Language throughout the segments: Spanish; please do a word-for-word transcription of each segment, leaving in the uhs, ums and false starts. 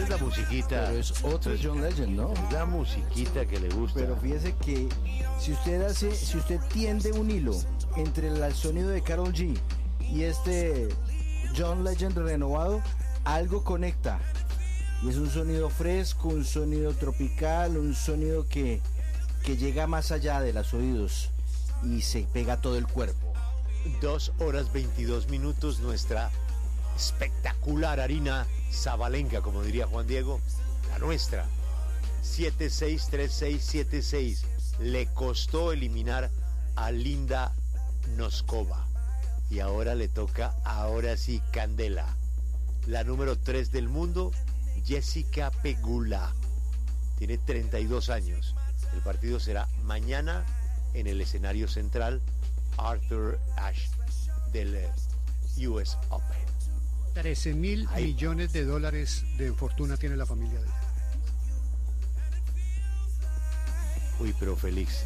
es la musiquita. Pero es otro John Legend, ¿no? Es la musiquita que le gusta. Pero fíjese que si usted hace, si usted tiende un hilo entre el sonido de Karol G y este John Legend renovado, algo conecta. Y es un sonido fresco, un sonido tropical, un sonido que, que llega más allá de los oídos y se pega a todo el cuerpo. Dos horas veintidós minutos, nuestra espectacular harina Zabalenka, como diría Juan Diego, la nuestra. siete seis tres seis siete seis. Le costó eliminar a Linda Noskova. Y ahora le toca, ahora sí, Candela. La número tres del mundo, Jessica Pegula. Tiene treinta y dos años. El partido será mañana en el escenario central Arthur Ashe del U S Open. trece mil millones de dólares de fortuna tiene la familia de ella. Uy, pero Félix,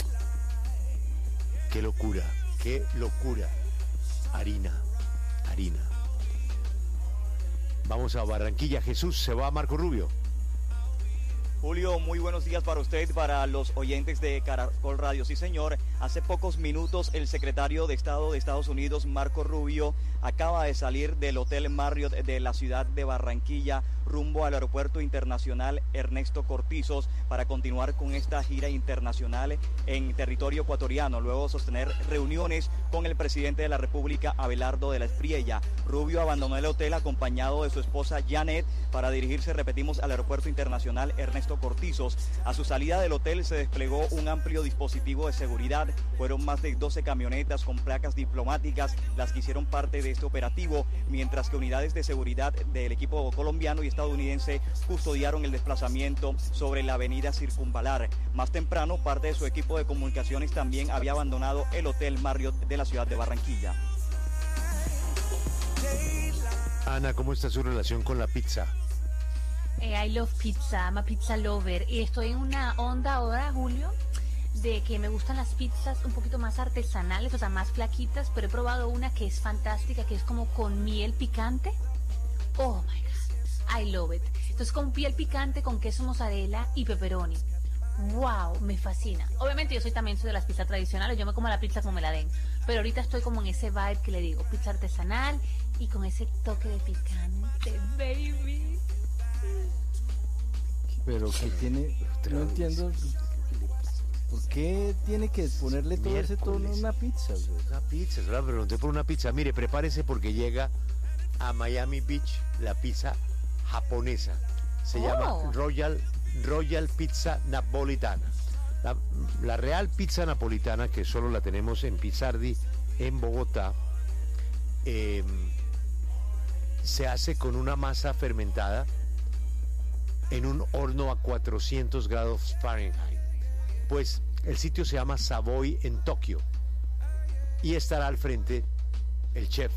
qué locura, qué locura. Harina, harina. Vamos a Barranquilla. Jesús, se va a Marco Rubio. Julio, muy buenos días para usted, para los oyentes de Caracol Radio. Sí, señor, hace pocos minutos el secretario de Estado de Estados Unidos, Marco Rubio, acaba de salir del Hotel Marriott de la ciudad de Barranquilla rumbo al Aeropuerto Internacional Ernesto Cortizos para continuar con esta gira internacional en territorio ecuatoriano, luego de sostener reuniones con el presidente de la República, Abelardo de la Espriella. Rubio abandonó el hotel acompañado de su esposa Janet para dirigirse, repetimos, al Aeropuerto Internacional Ernesto Cortizos. A su salida del hotel se desplegó un amplio dispositivo de seguridad. Fueron más de doce camionetas con placas diplomáticas las que hicieron parte de este operativo, mientras que unidades de seguridad del equipo colombiano y estadounidense custodiaron el desplazamiento sobre la avenida Circunvalar. Más temprano, parte de su equipo de comunicaciones también había abandonado el Hotel Marriott de la ciudad de Barranquilla. Ana, ¿cómo está su relación con la pizza? Eh, I love pizza, I'm a pizza lover. Y estoy en una onda ahora, Julio, de que me gustan las pizzas un poquito más artesanales, o sea, más flaquitas, pero he probado una que es fantástica, que es como con miel picante. Oh my God, I love it. Entonces, con piel picante, con queso mozzarella y pepperoni. Wow, me fascina. Obviamente yo soy también soy de las pizzas tradicionales, yo me como la pizza como me la den, pero ahorita estoy como en ese vibe que le digo, pizza artesanal y con ese toque de picante, baby. Pero que tiene, no entiendo por qué tiene que ponerle todo ese tono a una pizza. Una pizza, se la pregunté por una pizza. Mire, prepárese porque llega a Miami Beach la pizza japonesa. Se oh. llama Royal Royal Pizza Napolitana. La, la real pizza napolitana, que solo la tenemos en Pizzardi, en Bogotá, eh, se hace con una masa fermentada en un horno a cuatrocientos grados Fahrenheit. Pues el sitio se llama Savoy en Tokio y estará al frente el chef,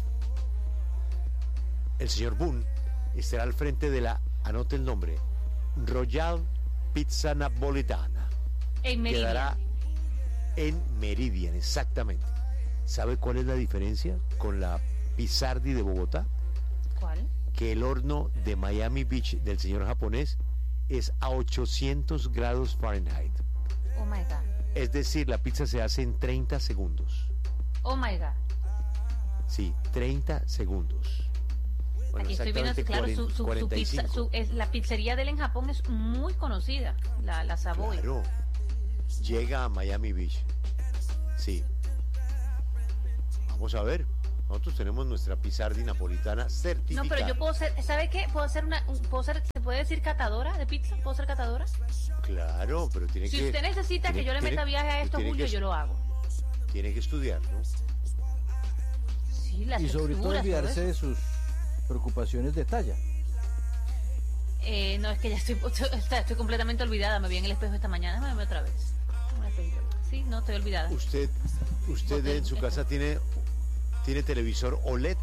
el señor Boone, estará al frente de la, anote el nombre, Royal Pizza Napolitana. En Meridian. Quedará en Meridian, exactamente. ¿Sabe cuál es la diferencia con la Pizzardi de Bogotá? ¿Cuál? Que el horno de Miami Beach del señor japonés es a ochocientos grados Fahrenheit. Oh my God. Es decir, la pizza se hace en treinta segundos. Oh my God. Sí, treinta segundos. Bueno, aquí estoy viendo, claro, cuarenta, su, su, su pizza, su, es, la pizzería de él en Japón es muy conocida, la, la Savoy. Claro, llega a Miami Beach. Sí. Vamos a ver. Nosotros tenemos nuestra Pizzardi napolitana certificada. No, pero yo puedo ser, ¿sabe qué? Puedo ser una, puedo ser, ¿se puede decir catadora de pizza? ¿Puedo ser catadora? Claro, pero tiene si que... Si usted necesita tiene, que yo le tiene, meta viaje a esto, Julio, que, yo lo hago. Tiene que estudiar, ¿no? Sí, las y sobre todo olvidarse todo de sus preocupaciones de talla. Eh, no, es que ya estoy, estoy, estoy completamente olvidada. Me vi en el espejo esta mañana, déjame ver otra vez. Sí, no, estoy olvidada. ¿Usted, usted en su casa tiene... ¿Tiene televisor O L E D?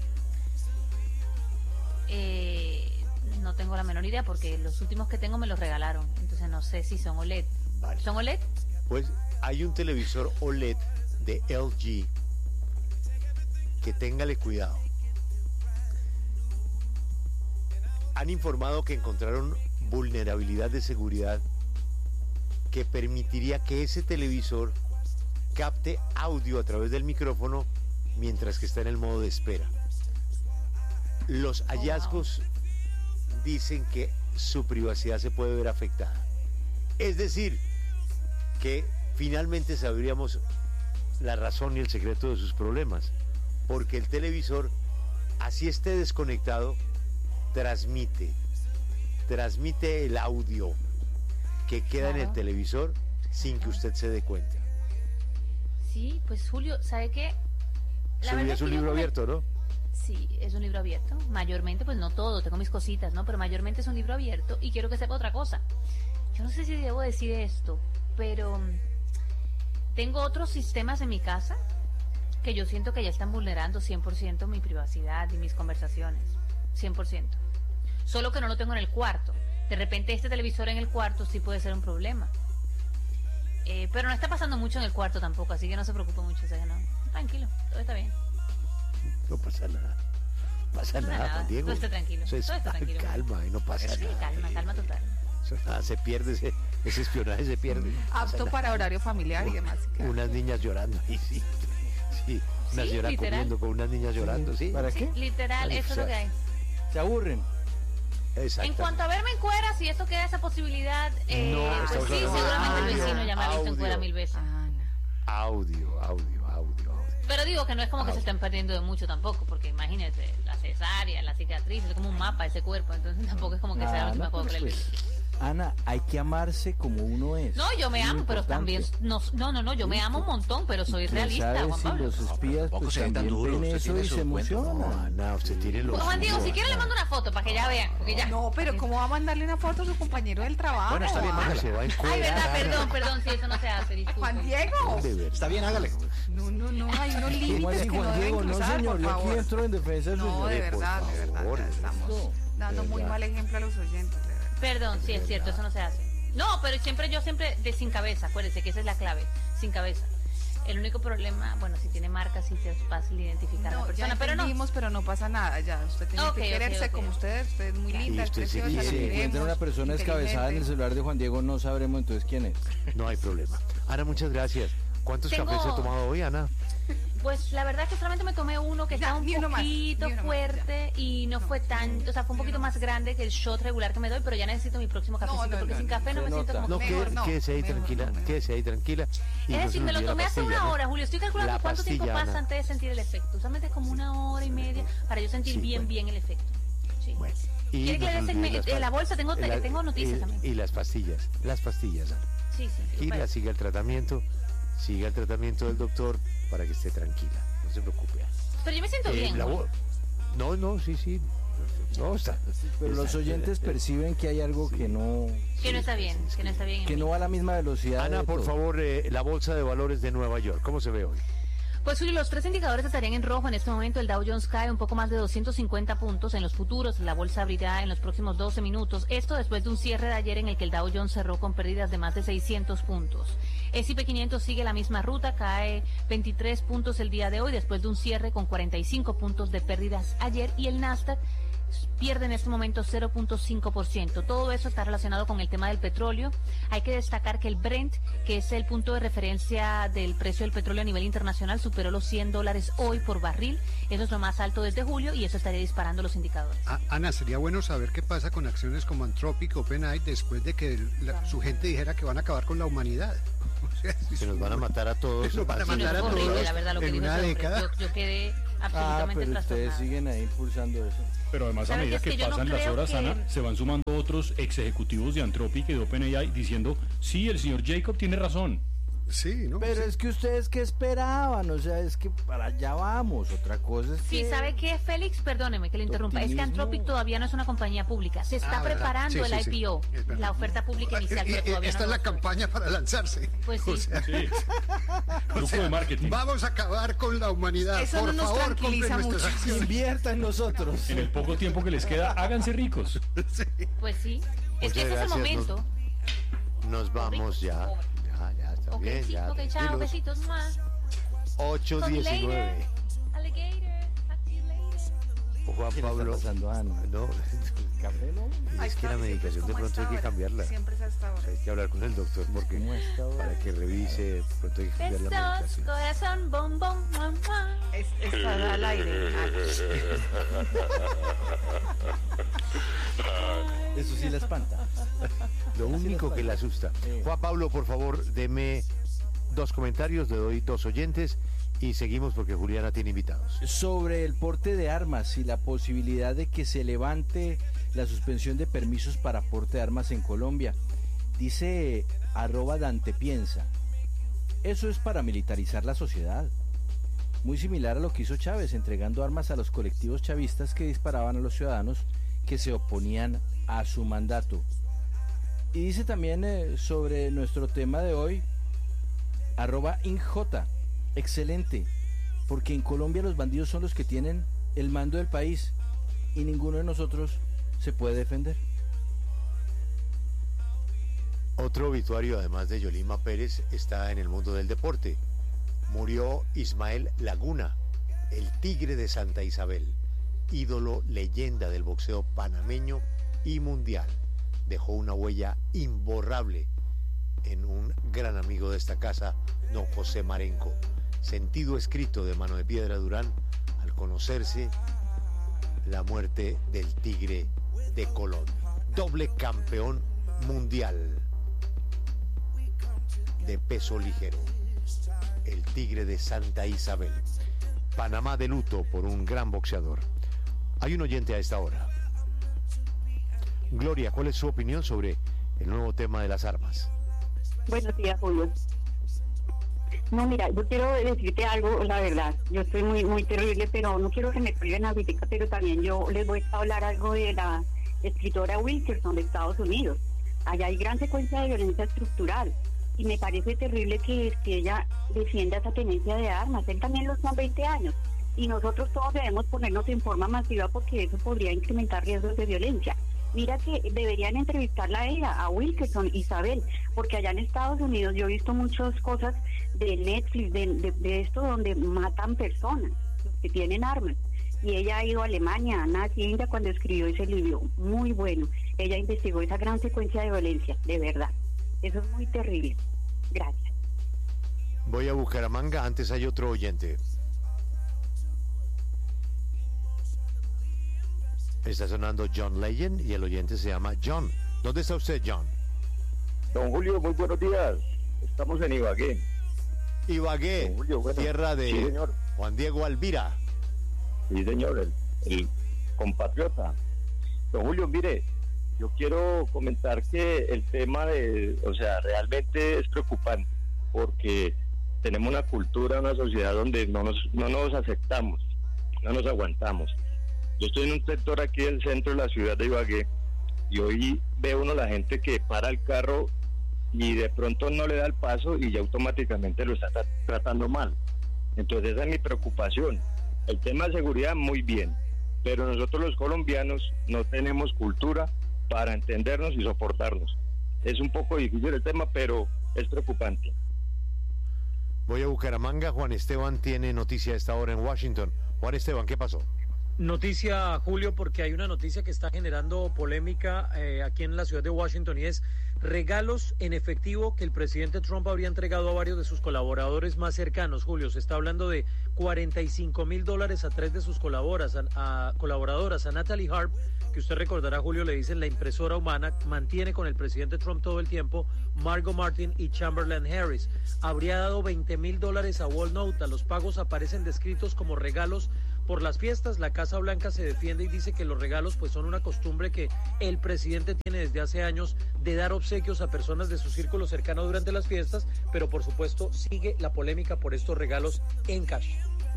Eh, no tengo la menor idea porque los últimos que tengo me los regalaron. Entonces no sé si son O L E D. Vale. ¿Son O L E D? Pues hay un televisor O L E D de L G que téngale cuidado. han informado que encontraron vulnerabilidad de seguridad que permitiría que ese televisor capte audio a través del micrófono mientras que está en el modo de espera. Los hallazgos dicen que su privacidad se puede ver afectada. Es decir, que finalmente sabríamos la razón y el secreto de sus problemas, porque el televisor, así esté desconectado, transmite, transmite el audio que queda Claro. en el televisor sin que usted se dé cuenta. Sí, pues Julio, ¿sabe qué? La Su verdad vida es un que yo libro come- abierto, ¿no? Sí, es un libro abierto. Mayormente, pues no todo, tengo mis cositas, ¿no? Pero mayormente es un libro abierto y quiero que sepa otra cosa. Yo no sé si debo decir esto, pero mm, tengo otros sistemas en mi casa que yo siento que ya están vulnerando cien por ciento mi privacidad y mis conversaciones. cien por ciento. Solo que no lo tengo en el cuarto. De repente este televisor en el cuarto sí puede ser un problema. Eh, pero no está pasando mucho en el cuarto tampoco, así que no se preocupe mucho. O sea, no, tranquilo, todo está bien. No pasa nada. No pasa No pasa nada, nada, Juan Diego. todo está tranquilo, Eso es todo está tranquilo. calma y no pasa Sí, nada. calma, calma total. Eso es nada, se pierde ese, ese espionaje, se pierde. No pasa Apto nada. para horario familiar y demás. claro. Unas niñas llorando ahí, sí. Sí, una Sí, señora literal. comiendo con unas niñas llorando, sí. ¿Para Sí, qué? literal, Ay, eso o es sea, lo que hay. Se aburren. En Exactamente. cuanto a verme en cuera, si esto queda esa posibilidad, eh, No, pues estamos sí, hablando de seguramente el audio, vecino ya me ha visto en audio. cuera mil veces. Ana. Audio, audio, audio, audio. Pero digo que no es como que Audio. se estén perdiendo de mucho tampoco, porque imagínense, la cesárea, la cicatriz, es como un mapa ese cuerpo, entonces tampoco es como que sea la Ah, última no, cosa pues, que le pues, Ana, hay que amarse como uno es. No, yo me Es amo, pero importante. también, no, no, no, no, yo me amo un montón, pero soy ¿Quién realista, sabe Juan si Pablo. los espías tampoco pues, se ve tan también duro, ven usted eso tiene y sus se cuentos. No, emocionan? Ana, usted tiene los Pues, Juan Diego, si quiere le mando una foto para que ya vean, porque ya... No, pero ¿cómo va a mandarle una foto a su compañero del trabajo? Bueno, está bien, Ana? mándale. Se va a Ay, encuerar. verdad, perdón, perdón, si eso no se hace, disculpe. Juan Diego. De verdad. Está bien, hágale. No, no, no, hay unos ¿Cómo límites así, que no Juan deben Diego? No, cruzar, señor, por yo aquí favor. entro en defensa de su No, de señor. por verdad, de verdad, favor, ya estamos esto, dando de muy verdad. mal ejemplo a los oyentes, de verdad. Perdón, sí, es cierto, eso no se hace. No, pero siempre yo siempre de sin cabeza, acuérdese que esa es la clave, sin cabeza. El único problema, bueno, si tiene marcas sí es fácil identificar a No, la persona, ya pero no. entendimos, pero no pasa nada, ya. Usted tiene Ok, que ok, quererse ok. como usted, usted es muy linda, Y es usted sí preciosa, Y la si quiere. encuentra una queremos, persona descabezada en el inteligente. celular de Juan Diego, no sabremos entonces quién es. No hay problema. Ana, muchas gracias. ¿Cuántos Tengo- cafés se ha tomado hoy, Ana? Pues la verdad es que solamente me tomé uno que Ya, estaba un ni uno más, poquito ni uno más, fuerte y no fue tan, o sea, fue un poquito más grande que el shot regular que me doy, pero ya necesito mi próximo cafecito no, porque no, sin no, café no se me siento nota. como No, que- Mejor que- no, quédese ahí mejor tranquila, no, mejor. quédese ahí tranquila. Y Es no se decir, me lo olvide la tomé hace pastilla, una ¿no? hora, Julio. Estoy calculando La cuánto tiempo pastilla, pasa Ana. antes de sentir el efecto. Usualmente como una hora y media para yo sentir Sí, bien, bueno. bien el efecto. Sí. Bueno, y ¿Quiere que no le se dé olvide segme- las de la pa- bolsa? Tengo- la- tengo noticias y- también. Y las pastillas, las pastillas, Ana. Sí, sí, sí. Tranquila, bueno. siga el tratamiento, siga el tratamiento del doctor para que esté tranquila. No se preocupe. Pero yo me siento Eh, bien. la Julio. bo- No, no, sí, sí. No, está. Pero los está- oyentes perciben que hay algo que no Que no está bien, sí, que no está bien. en que mí. no va a la misma velocidad. Ana, de por todo. favor, eh, la bolsa de valores de Nueva York, ¿cómo se ve hoy? Pues Julio, los tres indicadores estarían en rojo en este momento. El Dow Jones cae un poco más de doscientos cincuenta puntos en los futuros. La bolsa abrirá en los próximos doce minutos. Esto después de un cierre de ayer en el que el Dow Jones cerró con pérdidas de más de seiscientos puntos. S y P quinientos sigue la misma ruta, cae veintitrés puntos el día de hoy después de un cierre con cuarenta y cinco puntos de pérdidas ayer. Y el Nasdaq pierde en este momento cero punto cinco por ciento. Todo eso está relacionado con el tema del petróleo. Hay que destacar que el Brent, que es el punto de referencia del precio del petróleo a nivel internacional, superó los cien dólares hoy por barril. Eso es lo más alto desde julio y eso estaría disparando los indicadores. A- Ana, sería bueno saber qué pasa con acciones como Anthropic, OpenAI, después de que el- la- su gente dijera que van a acabar con la humanidad. O sea, si Que nos su- van a matar a todos. Nos van a Sí, no, mandar es a horrible, todos la verdad, lo que en dijo una ese hombre. década. Yo, yo quedé Ah, absolutamente pero ustedes trastornada. siguen ahí impulsando eso. Pero además, a ¿Sabe medida qué? que, Es que yo no pasan las creo horas, que- Ana, se van sumando otros ex ejecutivos de Anthropic y de OpenAI diciendo, sí, el señor Jacob tiene razón. Sí, ¿no? Pero Sí. es que ustedes qué esperaban, o sea, es que para allá vamos. Otra cosa es Sí, que ¿sabe qué, Félix? Perdóneme que le interrumpa. Es que optimismo. Anthropic todavía no es una compañía pública. Se está Ah, ¿verdad? preparando Sí, el sí, sí. I P O, Es verdad. la oferta pública inicial, Y- pero y- todavía Esta no es la lo- campaña para lanzarse. Pues sí. O sea, Sí. o Grupo sea, de marketing. Vamos a acabar con la humanidad. Eso Por no nos favor, compren tranquiliza nuestras mucho. acciones. invierta en nosotros. En el poco tiempo que les queda, háganse ricos. Pues sí. Es que Muchas ese es el gracias, momento. Nos vamos ya. Ya, ya, está Ok, bien, sí, ya. ok, chao, tranquilos. besitos más. ocho diecinueve. Alligator. Talk to you later. Juan ¿Qué le está Pablo. pasando a Ana? No, Café, ¿no? es que la está, siempre es medicación de como pronto hay hasta que ahora, cambiarla. Siempre es hasta O ahora. sea, hay que hablar con el doctor porque ¿Cómo está ahora? para que revise, de pronto hay que cambiar la Besos, medicación. corazón, bom, bom, bom, bom. Es, está al aire. Ah, Eso sí la espanta. Lo único que le asusta. Sí. Juan Pablo, por favor, deme dos comentarios, le doy dos oyentes y seguimos porque Juliana tiene invitados. Sobre el porte de armas y la posibilidad de que se levante la suspensión de permisos para porte de armas en Colombia. Dice arroba Dante Piensa. Eso es para militarizar la sociedad. Muy similar a lo que hizo Chávez, entregando armas a los colectivos chavistas que disparaban a los ciudadanos que se oponían a su mandato. Y dice también eh, sobre nuestro tema de hoy, arroba Inj. Excelente, porque en Colombia los bandidos son los que tienen el mando del país y ninguno de nosotros se puede defender. Otro obituario, además de Yolima Pérez, está en el mundo del deporte. Murió Ismael Laguna, el Tigre de Santa Isabel, ídolo, leyenda del boxeo panameño y mundial. Dejó una huella imborrable en un gran amigo de esta casa, don José Marenco. Sentido escrito de Mano de Piedra Durán al conocerse la muerte del Tigre de Colón. Doble campeón mundial de peso ligero. El Tigre de Santa Isabel. Panamá de luto por un gran boxeador. Hay un oyente a esta hora. Gloria, ¿cuál es su opinión sobre el nuevo tema de las armas? Buenos días, Julio. No, mira, yo quiero decirte algo, la verdad. Yo estoy muy muy terrible, pero no quiero que me priven ahorita, pero también yo les voy a hablar algo de la escritora Wilkerson de Estados Unidos. Allá hay gran secuencia de violencia estructural y me parece terrible que, que ella defienda esa tenencia de armas. Él también lo son veinte años y nosotros todos debemos ponernos en forma masiva porque eso podría incrementar riesgos de violencia. Mira que deberían entrevistarla a ella, a Wilkerson, Isabel, porque allá en Estados Unidos yo he visto muchas cosas de Netflix, de, de, de esto donde matan personas, los que tienen armas. Y ella ha ido a Alemania, a Nazi, India, cuando escribió ese libro, muy bueno. Ella investigó esa gran secuencia de violencia, de verdad. Eso es muy terrible. Gracias. Voy a Bucaramanga, antes hay otro oyente. Está sonando John Legend y el oyente se llama John. ¿Dónde está usted, John? Don Julio, muy buenos días. Estamos en Ibagué. Ibagué, Don Julio, bueno, tierra de sí, señor. Juan Diego Alvira. Sí, señor, el, el compatriota. Don Julio, mire, yo quiero comentar que el tema de, o sea, realmente es preocupante porque tenemos una cultura, una sociedad donde no nos, no nos aceptamos, no nos aguantamos. Yo estoy en un sector aquí del centro de la ciudad de Ibagué y hoy ve uno la gente que para el carro y de pronto no le da el paso y ya automáticamente lo está tra- tratando mal. Entonces esa es mi preocupación. El tema de seguridad muy bien, pero nosotros los colombianos no tenemos cultura para entendernos y soportarnos. Es un poco difícil el tema, pero es preocupante. Voy a Bucaramanga, Juan Esteban tiene noticia a esta hora en Washington. Juan Esteban, ¿qué pasó? Noticia, Julio, porque hay una noticia que está generando polémica eh, aquí en la ciudad de Washington y es regalos en efectivo que el presidente Trump habría entregado a varios de sus colaboradores más cercanos. Julio, se está hablando de cuarenta y cinco mil dólares a tres de sus colaboradoras, a, a colaboradoras, a Natalie Harp, que usted recordará, Julio, le dicen la impresora humana, mantiene con el presidente Trump todo el tiempo, Margot Martin y Chamberlain Harris. Habría dado veinte mil dólares a Wall Nota. Los pagos aparecen descritos como regalos por las fiestas. La Casa Blanca se defiende y dice que los regalos pues son una costumbre que el presidente tiene desde hace años de dar obsequios a personas de su círculo cercano durante las fiestas, pero por supuesto sigue la polémica por estos regalos en cash.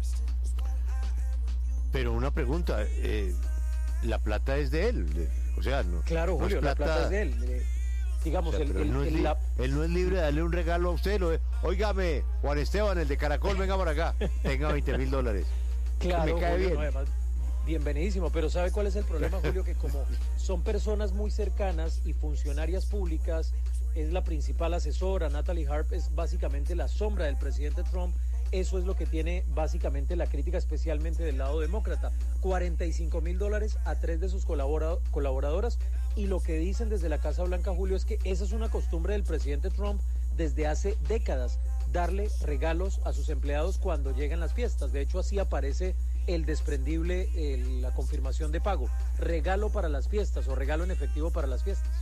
Pero una pregunta, eh, la plata es de él, de- o sea, no. Claro, no es Julio, la plata es de él. Eh, digamos, O sea, el, pero el- él, no es el- li- la- él no es libre de darle un regalo a usted. Lo, óigame, Juan Esteban, el de Caracol, venga por acá. Tenga veinte mil dólares. Claro, me cae Julio, bien. no, además, bienvenidísimo, pero ¿sabe cuál es el problema, Julio? Que como son personas muy cercanas y funcionarias públicas, es la principal asesora, Natalie Harp es básicamente la sombra del presidente Trump. Eso es lo que tiene básicamente la crítica, especialmente del lado demócrata. cuarenta y cinco mil dólares a tres de sus colabora- colaboradoras y lo que dicen desde la Casa Blanca, Julio, es que esa es una costumbre del presidente Trump desde hace décadas, darle regalos a sus empleados cuando llegan las fiestas. De hecho, así aparece el desprendible, el, la confirmación de pago, regalo para las fiestas o regalo en efectivo para las fiestas.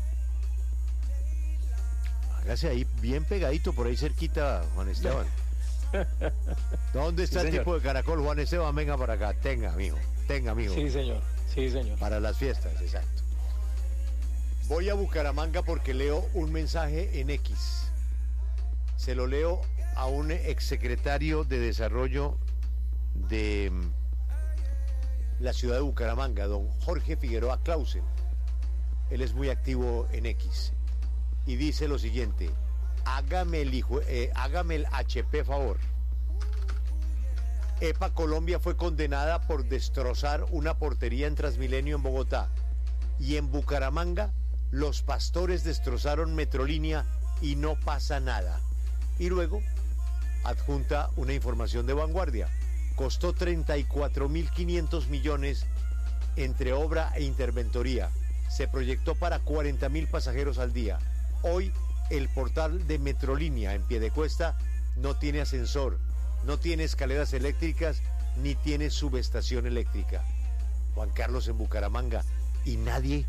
Hágase ahí bien pegadito, por ahí cerquita, Juan Esteban. ¿Dónde está Sí, el señor. tipo de caracol, Juan Esteban? Venga para acá, tenga, mijo, tenga, mijo. Sí, señor, sí, señor. Para las fiestas, exacto. Voy a Bucaramanga porque leo un mensaje en X. Se lo leo a un exsecretario de Desarrollo de mm, la ciudad de Bucaramanga, don Jorge Figueroa Clausen. Él es muy activo en X. Y dice lo siguiente: hágame el, hijo, eh, hágame el H P favor. EPA Colombia fue condenada por destrozar una portería en Transmilenio en Bogotá. Y en Bucaramanga, los pastores destrozaron Metrolínea y no pasa nada. Y luego, adjunta una información de Vanguardia. Costó treinta y cuatro mil quinientos millones entre obra e interventoría. Se proyectó para cuarenta mil pasajeros al día. Hoy, el portal de Metrolínea en Piedecuesta no tiene ascensor, no tiene escaleras eléctricas, ni tiene subestación eléctrica. Juan Carlos, en Bucaramanga. ¿Y nadie,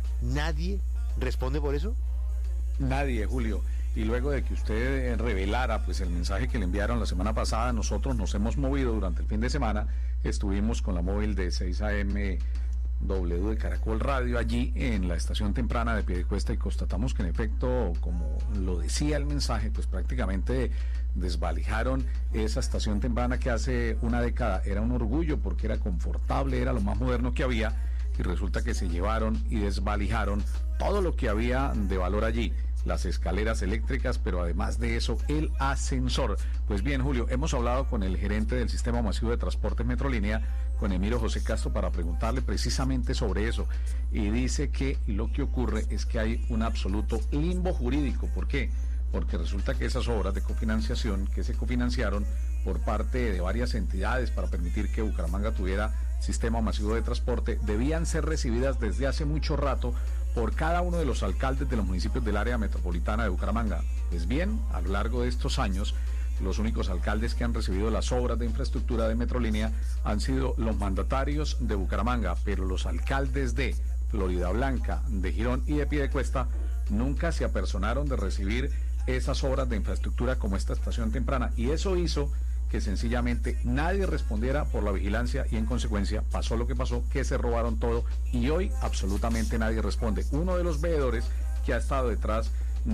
nadie responde por eso? Nadie, Julio. Y luego de que usted revelara pues el mensaje que le enviaron la semana pasada, nosotros nos hemos movido durante el fin de semana. Estuvimos con la móvil de seis A M W de Caracol Radio allí en la estación temprana de Piedecuesta y constatamos que en efecto, como lo decía el mensaje, pues prácticamente desvalijaron esa estación temprana que hace una década era un orgullo porque era confortable, era lo más moderno que había, y resulta que se llevaron y desvalijaron todo lo que había de valor allí. Las escaleras eléctricas, pero además de eso, el ascensor. Pues bien, Julio, hemos hablado con el gerente del Sistema Masivo de Transportes Metrolínea, con Emiro José Castro, para preguntarle precisamente sobre eso. Y dice que lo que ocurre es que hay un absoluto limbo jurídico. ¿Por qué? Porque resulta que esas obras de cofinanciación que se cofinanciaron por parte de varias entidades para permitir que Bucaramanga tuviera sistema masivo de transporte debían ser recibidas desde hace mucho rato por cada uno de los alcaldes de los municipios del área metropolitana de Bucaramanga. Pues bien, a lo largo de estos años, los únicos alcaldes que han recibido las obras de infraestructura de Metrolínea han sido los mandatarios de Bucaramanga, pero los alcaldes de Florida Blanca, de Girón y de Piedecuesta nunca se apersonaron de recibir esas obras de infraestructura como esta estación temprana, y eso hizo que sencillamente nadie respondiera por la vigilancia y en consecuencia pasó lo que pasó, que se robaron todo y hoy absolutamente nadie responde. Uno de los veedores que ha estado detrás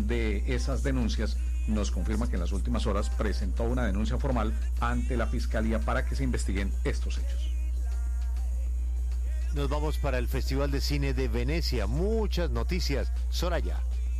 de esas denuncias nos confirma que en las últimas horas presentó una denuncia formal ante la Fiscalía para que se investiguen estos hechos. Nos vamos para el Festival de Cine de Venecia. Muchas noticias. Soraya.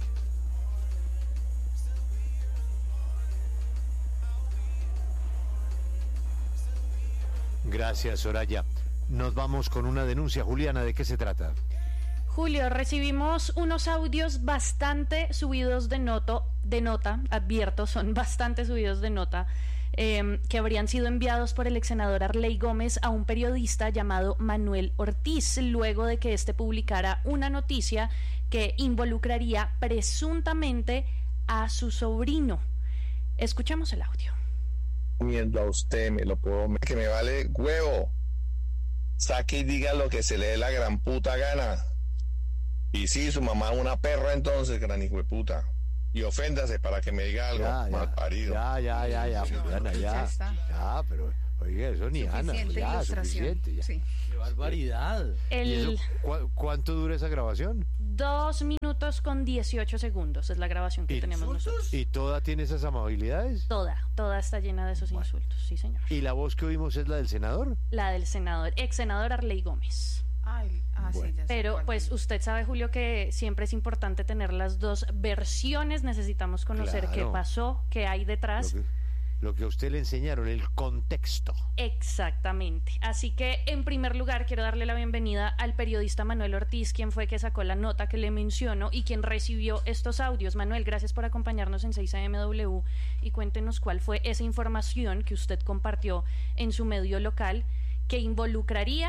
Gracias, Soraya. Nos vamos con una denuncia. Juliana, ¿de qué se trata? Julio, recibimos unos audios bastante subidos de, noto, de nota, advierto, son bastante subidos de nota, eh, que habrían sido enviados por el ex senador Arley Gómez a un periodista llamado Manuel Ortiz, luego de que éste publicara una noticia que involucraría presuntamente a su sobrino. Escuchemos el audio. Viendo a usted, me lo puedo, que me vale huevo. Saque y diga lo que se le dé la gran puta gana. Y sí, su mamá es una perra, entonces, gran hijo de puta. Y oféndase para que me diga algo, Ya, ya, mal parido. Ya, ya, ya, ya, Juliana, ya. Ya está. Ya, pero, oiga, eso ni Ana. Suficiente Ya, ilustración. suficiente. Ya. Sí. ¡Qué barbaridad! El ¿Y eso, cu- cuánto dura esa grabación? dos minutos con dieciocho segundos es la grabación que ¿Y- tenemos nosotros. ¿Y toda tiene esas amabilidades? Toda, toda está llena de esos insultos, sí señor. ¿Y la voz que oímos es la del senador? La del senador, ex senador Arley Gómez. Ay, ah, sí, ya sé Pero cuál. pues usted sabe, Julio, que siempre es importante tener las dos versiones, necesitamos conocer Claro. qué pasó, qué hay detrás. Lo que, lo que a usted le enseñaron, el contexto. Exactamente. Así que, en primer lugar, quiero darle la bienvenida al periodista Manuel Ortiz, quien fue que sacó la nota que le menciono y quien recibió estos audios. Manuel, gracias por acompañarnos en seis A M W y cuéntenos cuál fue esa información que usted compartió en su medio local que involucraría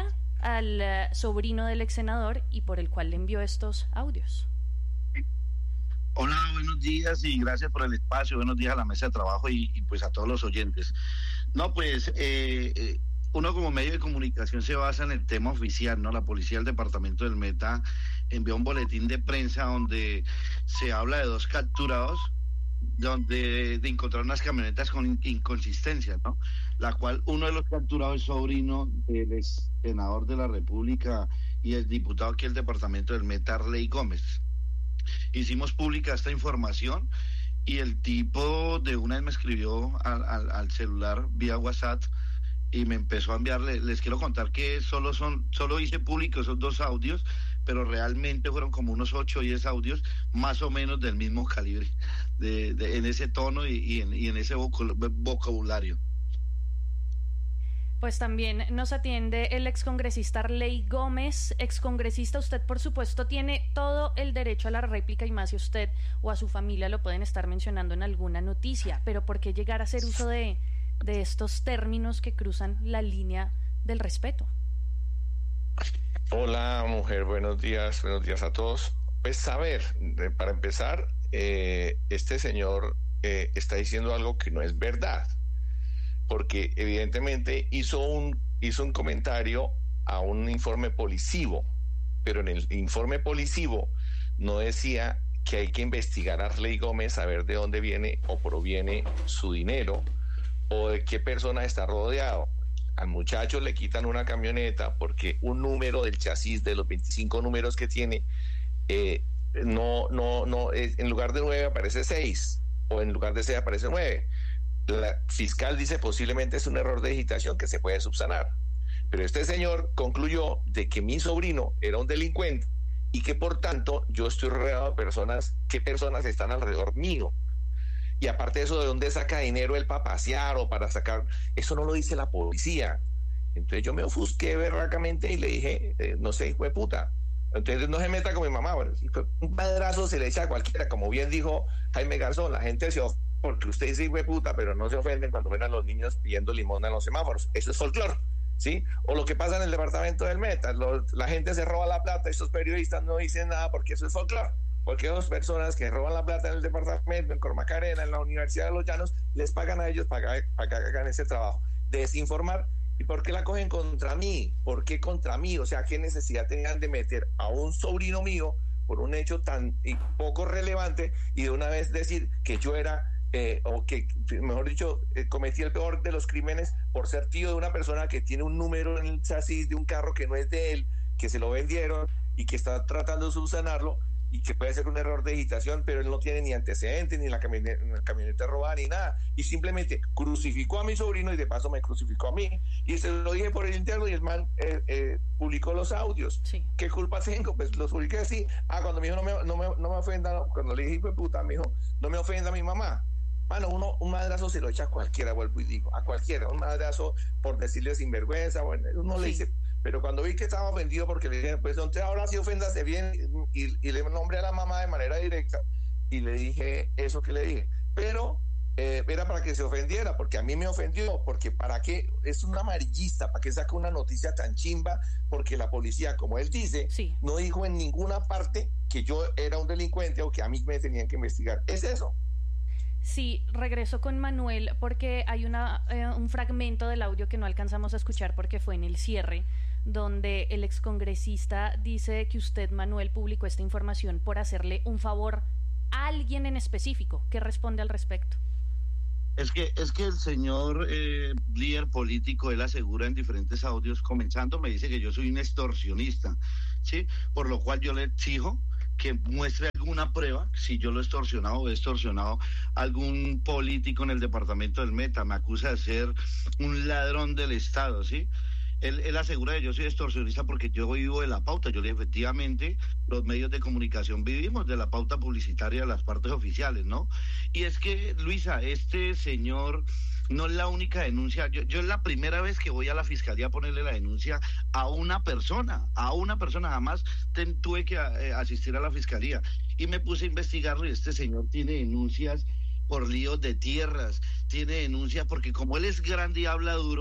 al uh, sobrino del ex senador y por el cual le envió estos audios. Hola, buenos días y gracias por el espacio. Buenos días a la mesa de trabajo y, y pues a todos los oyentes. No, pues eh, eh, uno como medio de comunicación se basa en el tema oficial, ¿no? La policía del departamento del Meta envió un boletín de prensa donde se habla de dos capturados, donde de encontrar unas camionetas con inconsistencias, ¿no? La cual uno de los capturados es sobrino del ex senador de la República y el diputado aquí del departamento del Meta, Arley Gómez. Hicimos pública esta información y el tipo de una vez me escribió al, al, al celular vía WhatsApp y me empezó a enviarle. Les quiero contar que solo son, solo hice público esos dos audios, pero realmente fueron como unos ocho o diez audios más o menos del mismo calibre, de, de, en ese tono y, y, en, y en ese vocabulario. Pues también nos atiende el excongresista Arley Gómez. Excongresista, usted por supuesto tiene todo el derecho a la réplica y más si usted o a su familia lo pueden estar mencionando en alguna noticia, pero ¿por qué llegar a hacer uso de, de estos términos que cruzan la línea del respeto? Hola mujer, buenos días, buenos días a todos. Pues a ver, para empezar, eh, este señor eh, está diciendo algo que no es verdad, porque evidentemente hizo un, hizo un comentario a un informe policivo, pero en el informe policivo no decía que hay que investigar a Arley Gómez a ver de dónde viene o proviene su dinero o de qué persona está rodeado. Al muchacho le quitan una camioneta porque un número del chasis de los veinticinco números que tiene, eh, no, no, no, en lugar de nueve aparece seis, o en lugar de seis aparece nueve. La fiscal dice posiblemente es un error de digitación que se puede subsanar, pero este señor concluyó de que mi sobrino era un delincuente y que por tanto yo estoy rodeado de personas, ¿qué personas están alrededor mío? Y aparte de eso, ¿de dónde saca dinero él para pasear o para sacar? Eso no lo dice la policía. Entonces yo me ofusqué berracamente y le dije, eh, no sé, hijo de puta, entonces no se meta con mi mamá. Bueno, un madrazo se le echa a cualquiera, como bien dijo Jaime Garzón, la gente se ofende porque usted dice hijo de puta, pero no se ofenden cuando ven a los niños pidiendo limón en los semáforos. Eso es folclore, ¿sí? O lo que pasa en el departamento del Meta, lo, la gente se roba la plata, estos periodistas no dicen nada porque eso es folclore. Porque dos personas que roban la plata en el departamento, en Cormacarena, en la Universidad de los Llanos, les pagan a ellos para que, para que hagan ese trabajo. Desinformar. ¿Y por qué la cogen contra mí? ¿Por qué contra mí? O sea, ¿qué necesidad tenían de meter a un sobrino mío por un hecho tan poco relevante y de una vez decir que yo era, eh, o que, mejor dicho, eh, cometí el peor de los crímenes por ser tío de una persona que tiene un número en el chasis de un carro que no es de él, que se lo vendieron y que está tratando de subsanarlo? Y que puede ser un error de digitación, pero él no tiene ni antecedentes, ni la camioneta, la camioneta robada, ni nada, y simplemente crucificó a mi sobrino y de paso me crucificó a mí, y se lo dije por el interno y el man eh, eh, publicó los audios. Sí. ¿Qué culpa tengo? Pues los publiqué así. Ah, cuando me dijo no me, no me, no me ofenda, cuando le dije hijo de puta, me dijo no me ofenda a mi mamá. Bueno, uno, un madrazo se lo echa a cualquiera, vuelvo y digo, a cualquiera, un madrazo por decirle sinvergüenza, bueno, uno sí le dice. Pero cuando vi que estaba ofendido porque le dije, pues entonces ahora sí oféndase bien, y, y le nombré a la mamá de manera directa y le dije eso que le dije. Pero eh, era para que se ofendiera, porque a mí me ofendió, porque para qué, es un amarillista, para qué saca una noticia tan chimba, porque la policía, como él dice, sí, no dijo en ninguna parte que yo era un delincuente o que a mí me tenían que investigar. Es eso. Sí, regreso con Manuel porque hay una, eh, un fragmento del audio que no alcanzamos a escuchar porque fue en el cierre, donde el excongresista dice que usted, Manuel, publicó esta información por hacerle un favor a alguien en específico. ¿Qué responde al respecto? Es que, es que el señor eh, líder político, él asegura en diferentes audios, comenzando, me dice que yo soy un extorsionista, ¿sí? Por lo cual yo le exijo que muestre alguna prueba, si yo lo he extorsionado o he extorsionado a algún político en el departamento del Meta. Me acusa de ser un ladrón del Estado, ¿sí? Él, él asegura que yo soy extorsionista porque yo vivo de la pauta. Yo le digo, efectivamente, los medios de comunicación vivimos de la pauta publicitaria de las partes oficiales, ¿no? Y es que, Luisa, este señor no es la única denuncia. Yo, yo es la primera vez que voy a la fiscalía a ponerle la denuncia a una persona, a una persona. Jamás ten, tuve que eh, asistir a la fiscalía. Y me puse a investigarlo y este señor tiene denuncias por líos de tierras, tiene denuncias porque como él es grande y habla duro,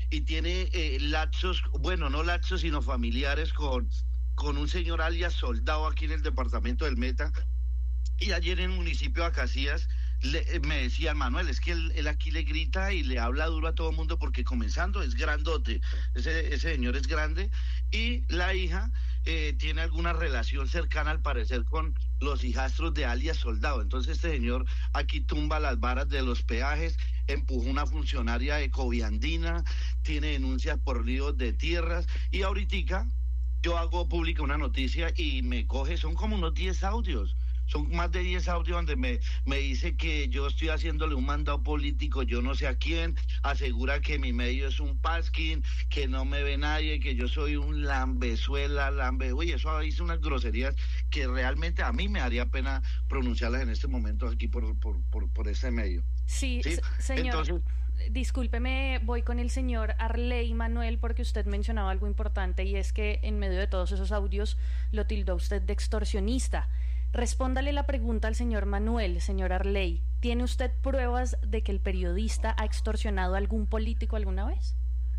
y tiene eh, lapsos, bueno, no lapsos, sino familiares con, con un señor alias Soldado aquí en el departamento del Meta. Y ayer en el municipio de Acacías le, me decían, Manuel, es que él, él aquí le grita y le habla duro a todo el mundo porque comenzando es grandote, ese, ese señor es grande, y la hija eh, tiene alguna relación cercana al parecer con los hijastros de alias Soldado. Entonces este señor aquí tumba las varas de los peajes, empujó una funcionaria ecoviandina, tiene denuncias por líos de tierras, y ahorita yo hago pública una noticia y me coge, son como unos diez audios. Son más de diez audios donde me, me dice que yo estoy haciéndole un mandado político, yo no sé a quién, asegura que mi medio es un pasquín, que no me ve nadie, que yo soy un lambezuela, lambe... Uy, eso dice unas groserías que realmente a mí me haría pena pronunciarlas en este momento aquí por, por, por, por este medio. Sí, ¿sí? Señor. Entonces, discúlpeme, voy con el señor Arley Manuel, porque usted mencionaba algo importante, y es que en medio de todos esos audios lo tildó usted de extorsionista. Respóndale la pregunta al señor Manuel, señor Arley. ¿Tiene usted pruebas de que el periodista ha extorsionado a algún político alguna vez?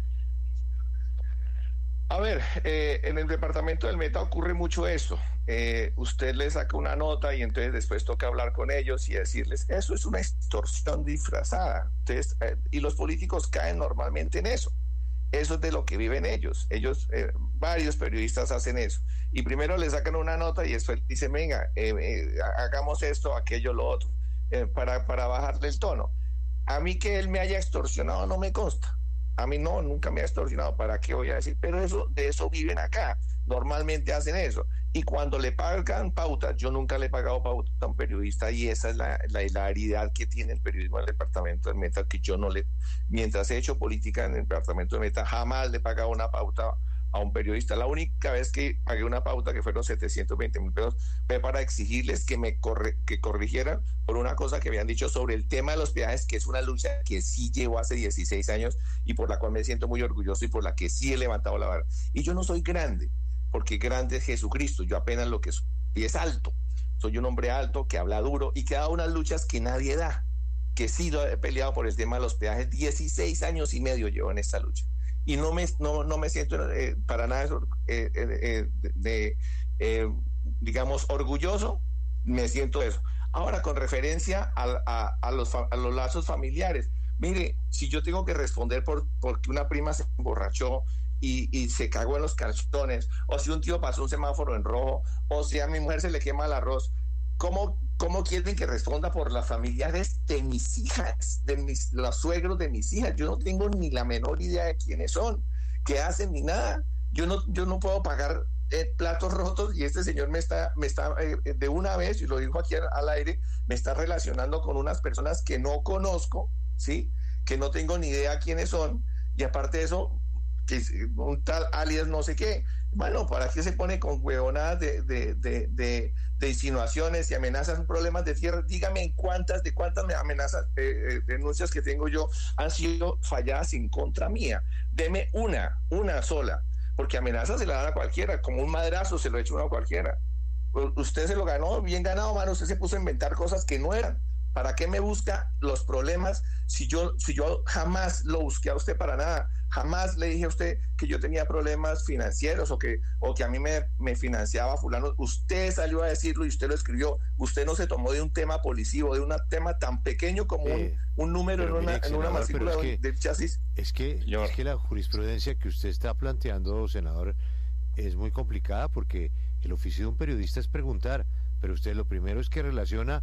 A ver, eh, en el departamento del Meta ocurre mucho esto. Eh, usted le saca una nota y entonces después toca hablar con ellos y decirles, eso es una extorsión disfrazada. Entonces, eh, y los políticos caen normalmente en eso. Eso es de lo que viven ellos. Ellos, eh, varios periodistas hacen eso. Y primero le sacan una nota y después dicen, venga, eh, eh, hagamos esto, aquello, lo otro, eh, para, para bajarle el tono. A mí que él me haya extorsionado no me consta. A mí no, nunca me ha extorsionado. ¿Para qué voy a decir? Pero eso, de eso viven acá. Normalmente hacen eso. Y cuando le pagan pautas, yo nunca le he pagado pauta a un periodista, y esa es la, la hilaridad que tiene el periodismo del departamento del Meta, que yo no le, mientras he hecho política en el departamento del Meta, jamás le he pagado una pauta a un periodista. La única vez que pagué una pauta, que fueron setecientos veinte mil pesos, fue para exigirles que me corre, que corrigieran por una cosa que habían dicho sobre el tema de los peajes, que es una lucha que sí llevo hace dieciséis años y por la cual me siento muy orgulloso y por la que sí he levantado la vara. Y yo no soy grande, porque grande es Jesucristo, yo apenas lo que soy, y es alto. Soy un hombre alto que habla duro y que da unas luchas que nadie da, que sí he peleado por el tema de los peajes. dieciséis años y medio llevo en esta lucha. Y no me, no, no me siento eh, para nada eh, eh, de, de eh, digamos, orgulloso, me siento eso. Ahora, con referencia a, a, a, los, a los lazos familiares, mire, si yo tengo que responder por porque una prima se emborrachó y, y se cagó en los calzones, o si un tío pasó un semáforo en rojo, o si a mi mujer se le quema el arroz, ¿cómo, cómo quieren que responda por las familiares de mis hijas, de mis, los suegros de mis hijas? Yo no tengo ni la menor idea de quiénes son, qué hacen, ni nada. Yo no, yo no puedo pagar eh, platos rotos, y este señor me está, me está eh, de una vez, y lo dijo aquí al, al aire, me está relacionando con unas personas que no conozco, ¿sí? Que no tengo ni idea quiénes son, y aparte de eso, que un tal alias no sé qué. Bueno, ¿para qué se pone con huevonadas de, de, de, de, de insinuaciones y amenazas, problemas de tierra? Dígame en cuántas, de cuántas amenazas, eh, denuncias que tengo yo han sido falladas en contra mía. Deme una, una sola, porque amenazas se la dan a cualquiera, como un madrazo se lo echa uno a cualquiera. Usted se lo ganó, bien ganado, mano, usted se puso a inventar cosas que no eran. ¿Para qué me busca los problemas si yo, si yo jamás lo busqué a usted para nada? Jamás le dije a usted que yo tenía problemas financieros o que, o que a mí me, me financiaba fulano. Usted salió a decirlo y usted lo escribió. Usted no se tomó de un tema policivo, de un tema tan pequeño como eh, un, un número en una, mire, en una matrícula es que, del chasis. Es que, es que la jurisprudencia que usted está planteando, senador, es muy complicada, porque el oficio de un periodista es preguntar, pero usted lo primero es que relaciona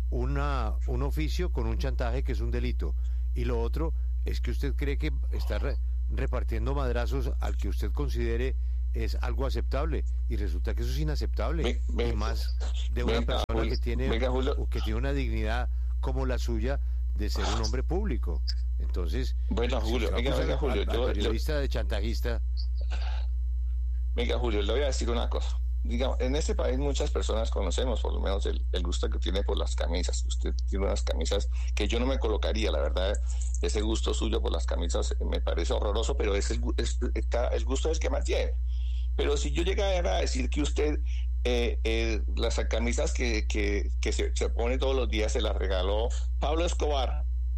Una, un oficio con un chantaje, que es un delito, y lo otro es que usted cree que está re, repartiendo madrazos al que usted considere es algo aceptable, y resulta que eso es inaceptable, me, me, y más de una venga, persona que tiene, venga, que tiene una dignidad como la suya de ser un hombre público. Entonces, bueno, Julio, si venga, venga, Julio, al, yo, al periodista yo, de chantajista. Venga, Julio, le voy a decir una cosa. Digamos, en este país muchas personas conocemos por lo menos el, el gusto que tiene por las camisas. Usted tiene unas camisas que yo no me colocaría, la verdad. Ese gusto suyo por las camisas me parece horroroso, pero es el, es, el gusto es el que mantiene. Pero si yo llegara a decir que usted eh, eh, las camisas que, que, que se, se pone todos los días se las regaló Pablo Escobar,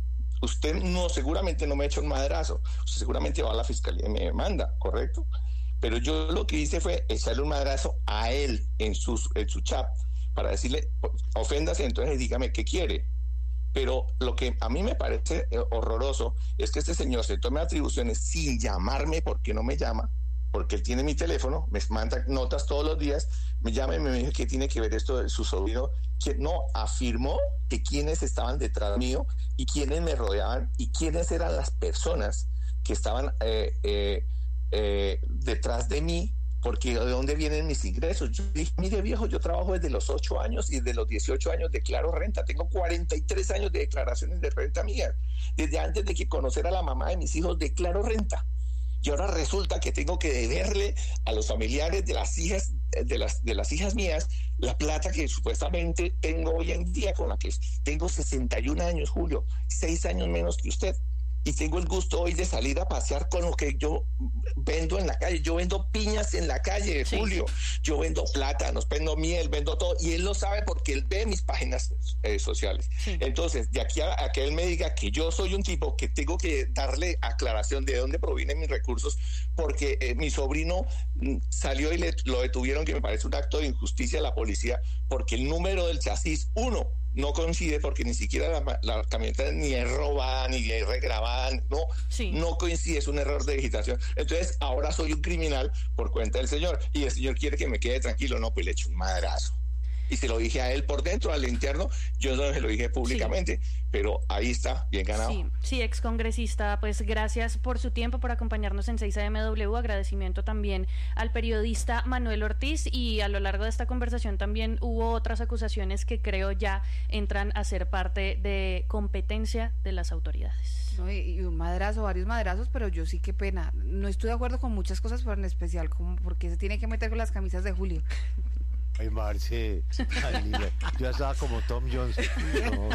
usted no, seguramente no me ha hecho un madrazo, usted seguramente va a la fiscalía y me demanda, ¿correcto? Pero yo lo que hice fue echarle un madrazo a él en su, en su chat para decirle, oféndase, entonces dígame qué quiere. Pero lo que a mí me parece horroroso es que este señor se tome atribuciones sin llamarme, porque no me llama, porque él tiene mi teléfono, me manda notas todos los días, me llama y me dice que tiene que ver esto de su sobrino, que no, afirmó que quienes estaban detrás mío y quienes me rodeaban y quiénes eran las personas que estaban eh, eh, eh, detrás de mí, porque de dónde vienen mis ingresos. Yo dije, mire viejo, yo trabajo desde los ocho años y desde los dieciocho años declaro renta, tengo cuarenta y tres años de declaraciones de renta mía, desde antes de que conocer a la mamá de mis hijos declaro renta. Y ahora resulta que tengo que deberle a los familiares de las hijas de las de las hijas mías la plata que supuestamente tengo hoy en día, con la que tengo sesenta y un años, Julio, seis años menos que usted. Y tengo el gusto hoy de salir a pasear con lo que yo vendo en la calle. Yo vendo piñas en la calle, sí. Julio. Yo vendo plátanos, vendo miel, vendo todo. Y él lo sabe porque él ve mis páginas eh, sociales. Sí. Entonces, de aquí a, a que él me diga que yo soy un tipo que tengo que darle aclaración de dónde provienen mis recursos, porque eh, mi sobrino mm, salió y le, lo detuvieron, que me parece un acto de injusticia de la policía, porque el número del chasis, uno, no coincide, porque ni siquiera la, la camioneta ni es robada, ni es regrabada, no, sí. no coincide, es un error de digitación. Entonces, ahora soy un criminal por cuenta del señor, y el señor quiere que me quede tranquilo, no, pues le echo un madrazo. Y se lo dije a él por dentro, al interno, yo no se lo dije públicamente, sí. pero ahí está, bien ganado. Sí, sí, excongresista, pues gracias por su tiempo, por acompañarnos en seis A M W, agradecimiento también al periodista Manuel Ortiz, y a lo largo de esta conversación también hubo otras acusaciones que creo ya entran a ser parte de competencia de las autoridades. No, y, y un madrazo, varios madrazos, pero yo sí, qué pena, no estoy de acuerdo con muchas cosas, pero en especial como porque se tiene que meter con las camisas de Julio. Ay, Marce, ay, yo estaba como Tom Jones. No,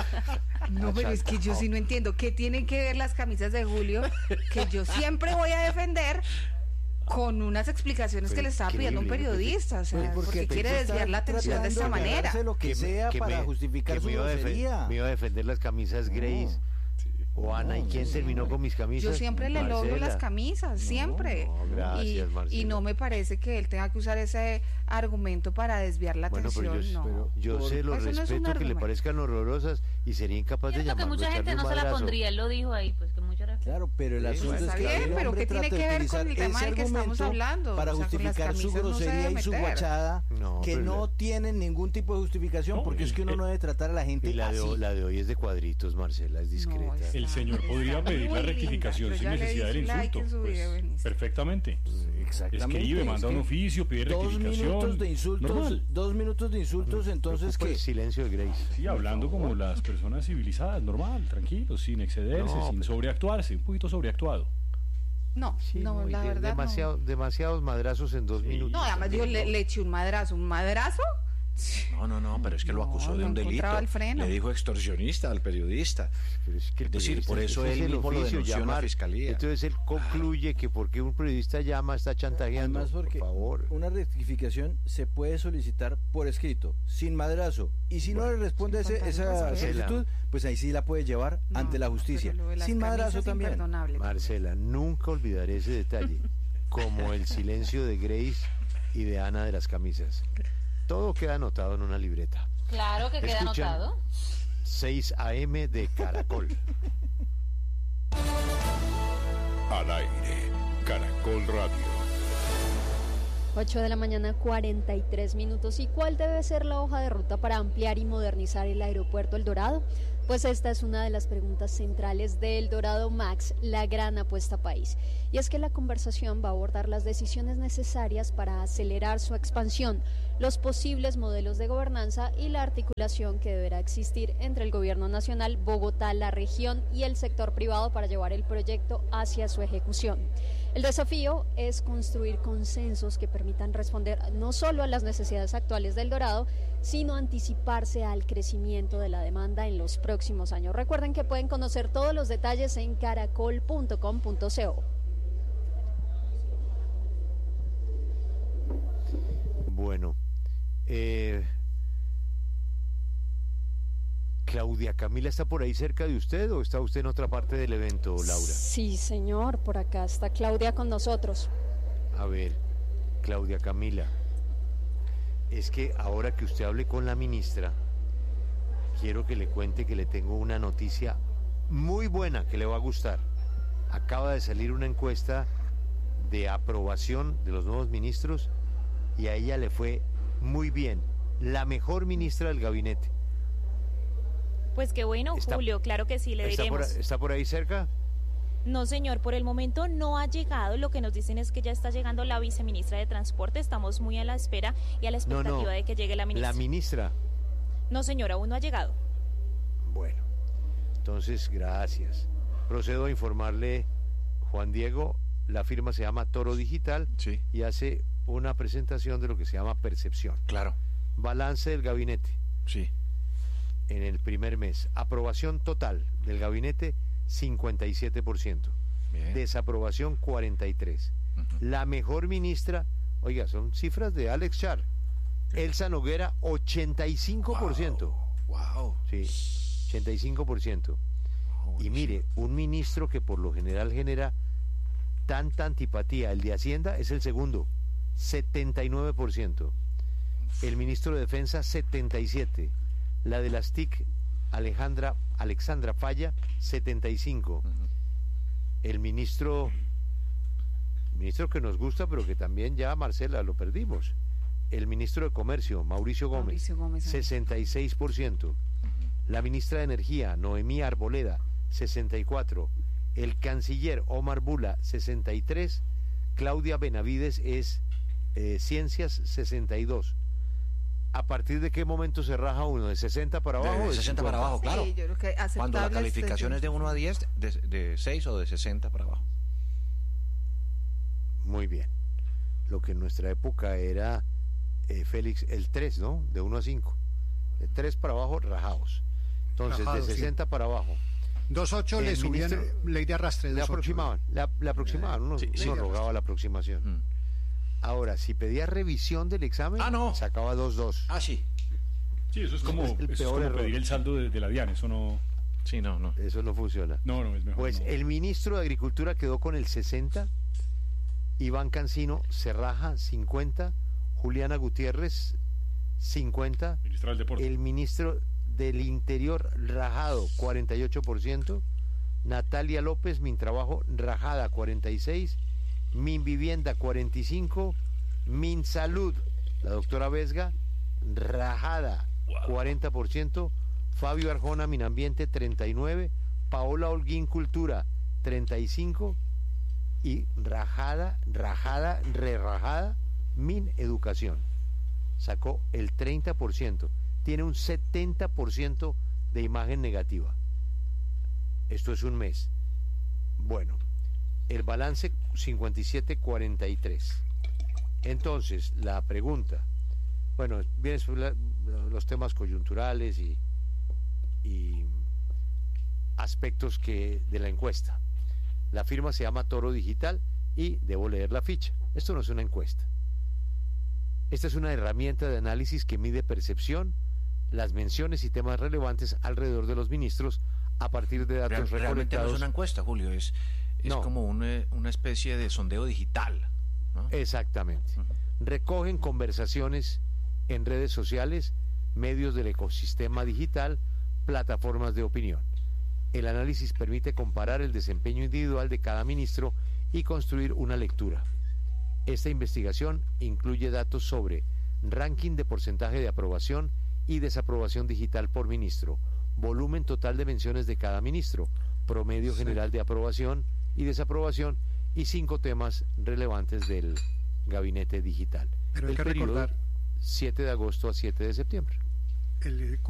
no pero es que yo sí no entiendo qué tienen que ver las camisas de Julio, que yo siempre voy a defender, con unas explicaciones pero que le estaba pidiendo un periodista, o sea, pues porque, porque quiere desviar la atención de esta manera. Lo que, que sea que para me, justificar que su me iba, grosería. me iba a defender las camisas Grace. No. O Ana, ¿y quién sí. terminó con mis camisas? Yo siempre le logro las camisas, siempre. No, no, gracias, y, y no me parece que él tenga que usar ese argumento para desviar la bueno, atención. Pero yo, no. pero yo sé, lo respeto, no es que le parezcan horrorosas y sería incapaz de llamarlo. que mucha gente no se la pondría, él lo dijo ahí, pues que mucha gente. Claro, pero el asunto pues es que bien, pero ¿qué tiene que ver con el tema del que estamos hablando? Para o sea, justificar su grosería no y su guachada, no, que no la... tienen ningún tipo de justificación, no, porque es que uno no debe tratar a la gente y la de, así. La de hoy es de cuadritos, Marcela, es discreta. No, el señor podría pedir la rectificación sin necesidad del insulto. Pues, perfectamente. Exactamente. Escribe, manda un oficio, pide rectificación. Dos minutos de insultos, normal. dos minutos de insultos, no, entonces que el silencio de Grace. Sí, hablando como las personas civilizadas, normal, tranquilos, sin excederse, no, sin pero... sobreactuarse, un poquito sobreactuado. No, sí, no, la de, verdad demasiado, no. Demasiados madrazos en dos sí. minutos. No, además yo le, le eché un madrazo, un madrazo. No, no, no, pero es que lo acusó no, de un no delito. Le dijo extorsionista al periodista. Pero es, que es decir, por eso él es mismo lo denunció llamar. a la fiscalía. Entonces él concluye que porque un periodista llama está chantajeando. Además, porque por favor. Una rectificación se puede solicitar por escrito, sin madrazo. Y si bueno, no le responde ese, esa solicitud, pues ahí sí la puede llevar no, ante la justicia. Sin madrazo también. Marcela, nunca olvidaré ese detalle. Como el silencio de Grace y de Ana de las camisas. Todo queda anotado en una libreta. Claro que queda Escuchan anotado. seis A M de Caracol. Al aire, Caracol Radio. ocho de la mañana, cuarenta y tres minutos. ¿Y cuál debe ser la hoja de ruta para ampliar y modernizar el aeropuerto El Dorado? Pues esta es una de las preguntas centrales de El Dorado Max, la gran apuesta país. Y es que la conversación va a abordar las decisiones necesarias para acelerar su expansión, los posibles modelos de gobernanza y la articulación que deberá existir entre el gobierno nacional, Bogotá, la región y el sector privado para llevar el proyecto hacia su ejecución. El desafío es construir consensos que permitan responder no solo a las necesidades actuales del Dorado, sino anticiparse al crecimiento de la demanda en los próximos años. Recuerden que pueden conocer todos los detalles en caracol punto com punto co. Bueno, eh, Claudia Claudia Camila está por ahí cerca de usted o está usted en otra parte del evento, Laura? Sí, señor, por acá está Claudia con nosotros. A ver, Claudia Camila, es que ahora que usted hable con la ministra, quiero que le cuente que le tengo una noticia muy buena que le va a gustar. Acaba de salir una encuesta de aprobación de los nuevos ministros y a ella le fue muy bien, la mejor ministra del gabinete. Pues qué bueno, Está- Julio, claro que sí, le ¿Está por, diremos. ¿Está por ahí cerca? No, señor, por el momento no ha llegado. Lo que nos dicen es que ya está llegando la viceministra de Transporte. Estamos muy a la espera y a la No, expectativa no, de que llegue la ministra. la ministra. No, señor, aún no ha llegado. Bueno, entonces, gracias. Procedo a informarle, Juan Diego, la firma se llama Toro Digital y hace una presentación de lo que se llama percepción. Claro. Balance del gabinete. Sí. En el primer mes. Aprobación total del gabinete, cincuenta y siete por ciento. Bien. Desaprobación, cuarenta y tres por ciento. La mejor ministra, oiga, son cifras de Alex Char. Elsa Noguera, ochenta y cinco por ciento. Wow. Sí, ochenta y cinco por ciento. Y mire, un ministro que por lo general genera tanta antipatía, el de Hacienda es el segundo, setenta y nueve por ciento. El ministro de Defensa, setenta y siete por ciento. La de las T I C, Alejandra, Alexandra Falla, setenta y cinco por ciento. El ministro, ministro que nos gusta, pero que también ya, Marcela, lo perdimos. El ministro de Comercio, Mauricio Gómez, Mauricio Gómez, sí. sesenta y seis por ciento. La ministra de Energía, Noemí Arboleda, sesenta y cuatro. El canciller, Omar Bula, sesenta y tres. Claudia Benavides es eh, Ciencias, sesenta y dos. ¿A partir de qué momento se raja uno? ¿De sesenta para abajo? De o sesenta para abajo, claro. Sí, yo creo que Cuando la aceptable calificación este- es de uno a diez, de, de seis o de sesenta para abajo. Muy bien. Lo que en nuestra época era, eh, Félix, el tres, ¿no? De uno a cinco. De tres para abajo, rajados. Entonces, Rajados, de sí. sesenta para abajo. dos ocho le El subían ministro- ley de arrastre. Le dos ocho. aproximaban, le, le aproximaban, uno, Sí, uno sí. rogaba la aproximación. Ahora, si pedía revisión del examen, Ah, no. sacaba dos dos. Ah, sí. Sí, eso es como, Es el eso es peor como error. pedir el saldo de, de la DIAN, eso no... Sí, no, no. Eso no funciona. No, no, es mejor. Pues no. el ministro de Agricultura quedó con el sesenta, Iván Cancino se raja cincuenta, Juliana Gutiérrez cincuenta, Ministra del Deporte. el ministro del Interior rajado cuarenta y ocho por ciento, Natalia López, Mintrabajo, rajada cuarenta y seis, Minvivienda cuarenta y cinco, Minsalud, la doctora Vesga, rajada cuarenta por ciento, Fabio Arjona, Minambiente treinta y nueve, Paola Holguín, Cultura treinta y cinco y rajada, rajada, re-rajada, Min Educación. Sacó el treinta por ciento, tiene un setenta por ciento de imagen negativa. Esto es un mes. Bueno, el balance cincuenta y siete cuarenta y tres. Entonces, la pregunta, bueno, vienen los temas coyunturales y, y aspectos que de la encuesta. La firma se llama Toro Digital y debo leer la ficha. Esto no es una encuesta. Esta es una herramienta de análisis que mide percepción, las menciones y temas relevantes alrededor de los ministros a partir de datos Real- realmente no recolectados. es una encuesta, Julio, es, es No. como un, eh, una especie de sondeo digital. ¿no? Exactamente. Recogen conversaciones en redes sociales, medios del ecosistema digital, plataformas de opinión. El análisis permite comparar el desempeño individual de cada ministro y construir una lectura. Esta investigación incluye datos sobre ranking de porcentaje de aprobación y desaprobación digital por ministro, volumen total de menciones de cada ministro, promedio Sí. general de aprobación y desaprobación y cinco temas relevantes del gabinete digital. Pero hay El que periodo recordar- siete de agosto a siete de septiembre. El